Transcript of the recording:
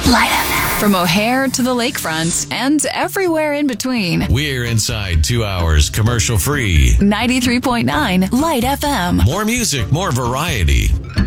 Light FM. From O'Hare to the lakefront and everywhere in between. We're inside 2 hours commercial free. 93.9 Light FM. More music, more variety.